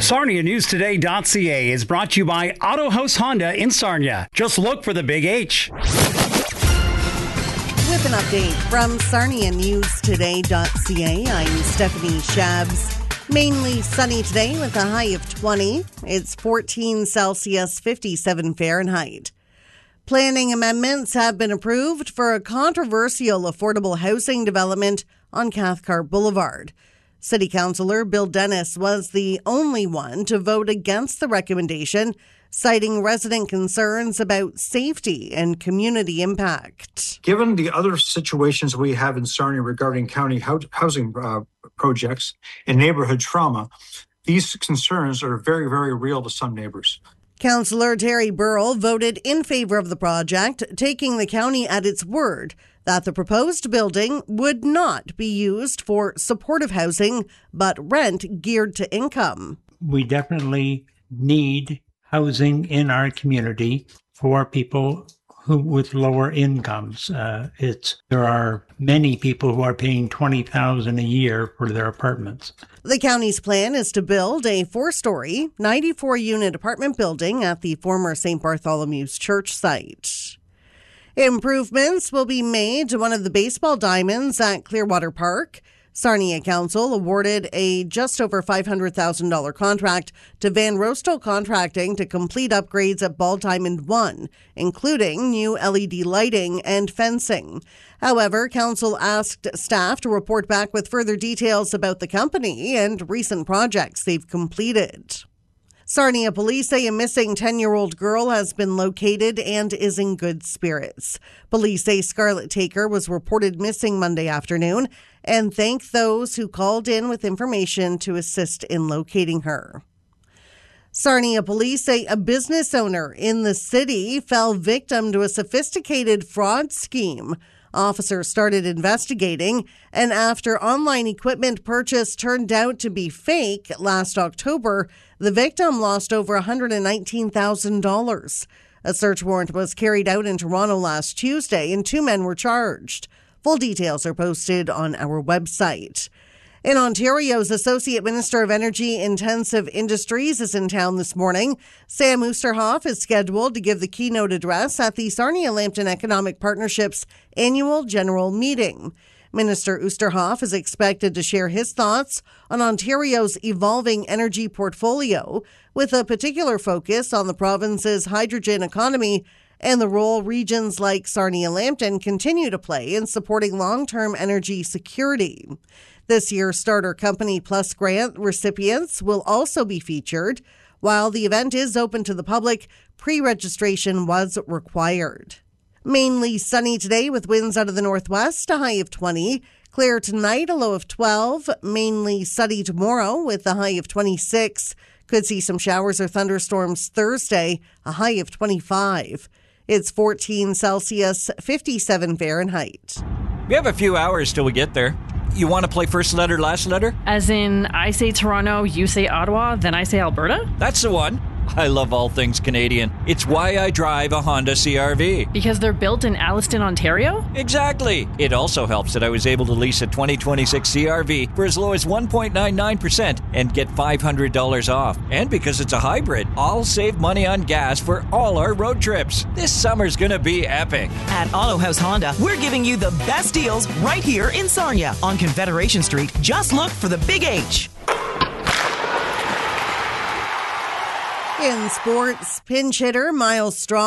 SarniaNewsToday.ca is brought to you by Auto House Honda in Sarnia. Just look for the big H. With an update from SarniaNewsToday.ca, I'm Stephanie Shabs. Mainly sunny today with a high of 20. It's 14 Celsius, 57 Fahrenheit. Planning amendments have been approved for a controversial affordable housing development on Cathcart Boulevard. City Councillor Bill Dennis was the only one to vote against the recommendation, citing resident concerns about safety and community impact. Given the other situations we have in Sarnia regarding county housing projects and neighborhood trauma, these concerns are very, very real to some neighbors. Councillor Terry Burrell voted in favor of the project, taking the county at its word that the proposed building would not be used for supportive housing, but rent geared to income. We definitely need housing in our community for people with lower incomes. There are many people who are paying $20,000 a year for their apartments. The county's plan is to build a 4-story, 94-unit apartment building at the former St. Bartholomew's Church site. Improvements will be made to one of the baseball diamonds at Clearwater Park. Sarnia Council awarded a just over $500,000 contract to Van Rosto Contracting to complete upgrades at Ball Diamond 1, including new LED lighting and fencing. However, Council asked staff to report back with further details about the company and recent projects they've completed. Sarnia police say a missing 10-year-old girl has been located and is in good spirits. Police say Scarlett Taker was reported missing Monday afternoon and thank those who called in with information to assist in locating her. Sarnia police say a business owner in the city fell victim to a sophisticated fraud scheme. Officers started investigating, and after online equipment purchase turned out to be fake last October, the victim lost over $119,000. A search warrant was carried out in Toronto last Tuesday, and 2 men were charged. Full details are posted on our website. In Ontario's Associate Minister of Energy Intensive Industries is in town this morning. Sam Oosterhoff is scheduled to give the keynote address at the Sarnia-Lambton Economic Partnership's annual general meeting. Minister Oosterhoff is expected to share his thoughts on Ontario's evolving energy portfolio, with a particular focus on the province's hydrogen economy and the role regions like Sarnia-Lambton continue to play in supporting long-term energy security. This year's Starter Company Plus grant recipients will also be featured. While the event is open to the public, pre-registration was required. Mainly sunny today with winds out of the northwest, a high of 20. Clear tonight, a low of 12. Mainly sunny tomorrow with a high of 26. Could see some showers or thunderstorms Thursday, a high of 25. It's 14 Celsius, 57 Fahrenheit. We have a few hours till we get there. You want to play first letter, last letter? As in, I say Toronto, you say Ottawa, then I say Alberta? That's the one. I love all things Canadian. It's why I drive a Honda CR-V. Because they're built in Alliston, Ontario? Exactly. It also helps that I was able to lease a 2026 CR-V for as low as 1.99% and get $500 off. And because it's a hybrid, I'll save money on gas for all our road trips. This summer's gonna be epic. At Auto House Honda, we're giving you the best deals right here in Sarnia on Confederation Street. Just look for the Big H. In sports, pinch hitter Miles Strong